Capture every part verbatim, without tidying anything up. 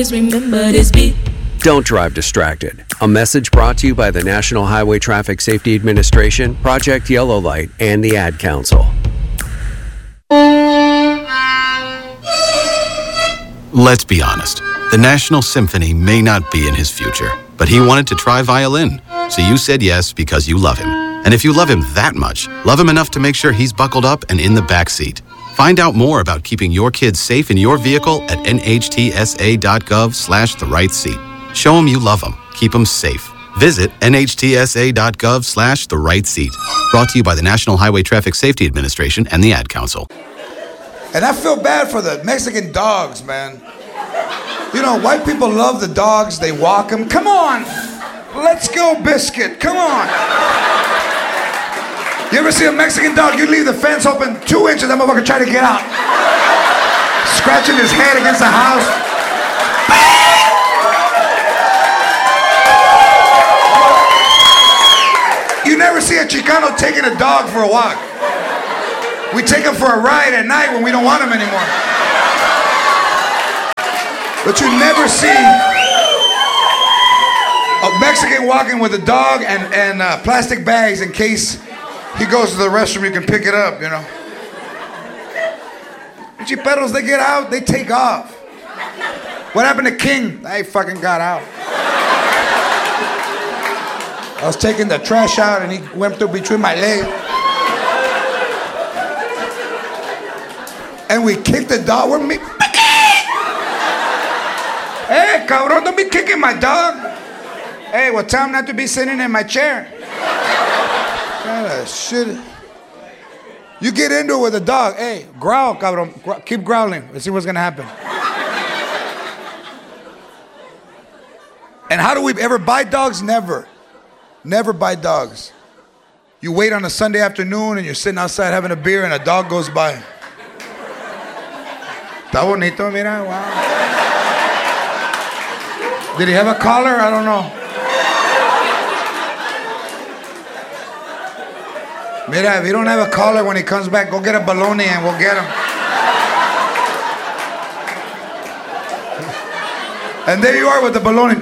Remember this beat. Don't drive distracted. A message brought to you by the National Highway Traffic Safety Administration, Project Yellow Light, and the Ad Council. Let's be honest. The National Symphony may not be in his future, but he wanted to try violin. So you said yes because you love him. And if you love him that much, love him enough to make sure he's buckled up and in the back seat. Find out more about keeping your kids safe in your vehicle at nhtsa.gov slash the right seat. Show them you love them. Keep them safe. Visit nhtsa.gov slash the right seat. Brought to you by the National Highway Traffic Safety Administration and the Ad Council. And I feel bad for the Mexican dogs, man. You know, white people love the dogs. They walk them. Come on. Let's go, Biscuit. Come on. You ever see a Mexican dog? You leave the fence open two inches, that motherfucker try to get out. Scratching his head against the house. You never see a Chicano taking a dog for a walk. We take him for a ride at night when we don't want him anymore. But you never see a Mexican walking with a dog and, and uh, plastic bags in case he goes to the restroom, you can pick it up, you know. Chiperos, they get out, they take off. What happened to King? They fucking got out. I was taking the trash out and he went through between my legs. And we kicked the dog. We're me. Hey, cabrón, don't be kicking my dog. Hey, well, tell him not to be sitting in my chair. Shit. You get into it with a dog. Hey, growl, cabrón. Gro- keep growling. Let's see what's gonna happen. And how do we ever buy dogs? Never. Never buy dogs. You wait on a Sunday afternoon and you're sitting outside having a beer and a dog goes by. Está bonito, mira, wow. Did he have a collar? I don't know. Mira, if you don't have a collar when he comes back, go get a baloney and we'll get him. And there you are with the baloney.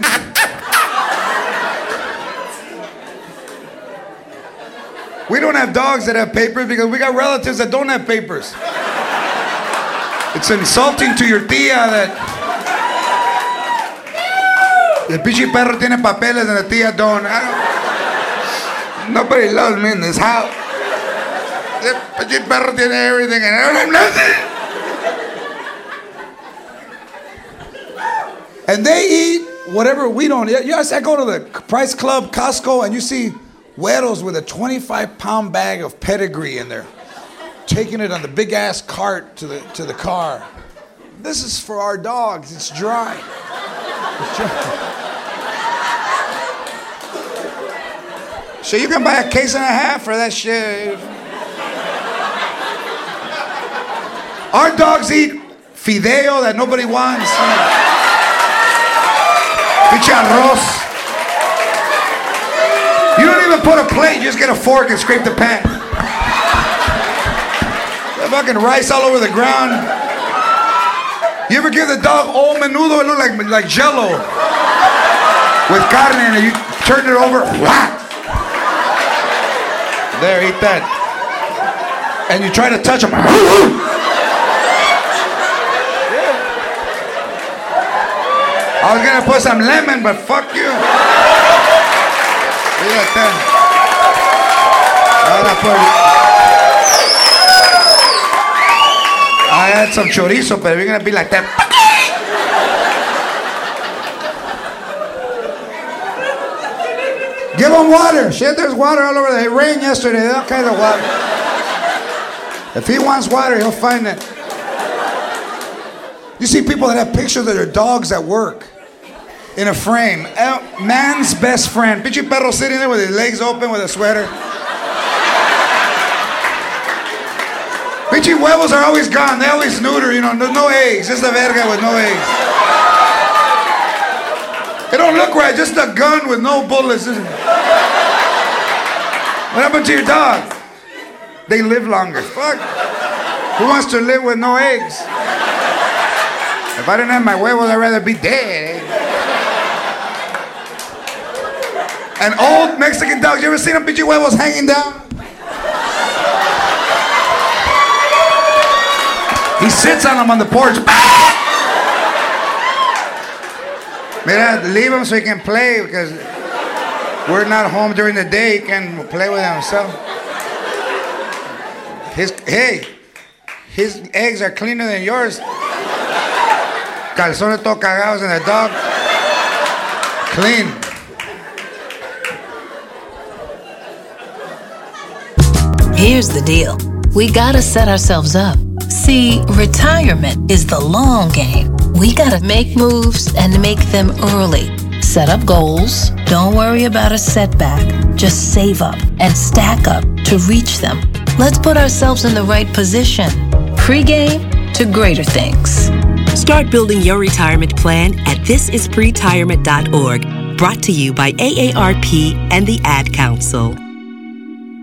We don't have dogs that have papers because we got relatives that don't have papers. It's insulting to your tía that el pinche perro tiene papeles and the tía don't. I don't. Nobody loves me in this house. El pinche perro tiene everything and I don't have nothing. And they eat whatever we don't eat. Yes, I go to the Price Club, Costco, and you see güeros with a twenty-five pound bag of pedigree in there, taking it on the big ass cart to the to the car. This is for our dogs. It's dry. It's dry. So you can buy a case and a half for that shit. Our dogs eat fideo that nobody wants. Pinche arroz. You don't even put a plate, you just get a fork and scrape the pan. That fucking rice all over the ground. You ever give the dog old menudo? It look like, like Jell-O. With carne and you turn it over. Whack. There, eat that. And you try to touch them. I was gonna put some lemon, but fuck you. Look at that. I had some chorizo, but we're gonna be like that. Give them water. Shit, there's water all over there. It rained yesterday. All kinds of water. If he wants water, he'll find it. You see people that have pictures of their dogs at work in a frame. Man's best friend. Pinche perro sitting there with his legs open with a sweater. Pinche huevos are always gone. They always neuter, you know, no, no eggs. Just a verga with no eggs. It don't look right. Just a gun with no bullets. What happened to your dog? They live longer. Fuck. Who wants to live with no eggs? If I didn't have my huevos, I'd rather be dead. Eh? An old Mexican dog. You ever seen them pinche huevos hanging down? He sits on them on the porch. Mira, leave him so he can play because we're not home during the day. He can play with himself. His, hey, his eggs are cleaner than yours. Calzones todo cagados and the dog clean. Here's the deal. We gotta set ourselves up. See, retirement is the long game. We gotta make moves and make them early. Set up goals. Don't worry about a setback. Just save up and stack up to reach them. Let's put ourselves in the right position. Pre-game to greater things. Start building your retirement plan at this is pretirement dot org. Brought to you by A A R P and the Ad Council.